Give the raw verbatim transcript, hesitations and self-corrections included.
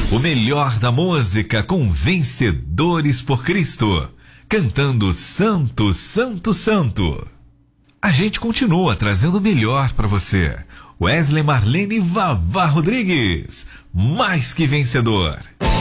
O melhor da música com Vencedores por Cristo, cantando Santo, Santo, Santo. A gente continua trazendo o melhor para você. Wesley Marlene Vavá Rodrigues, mais que vencedor.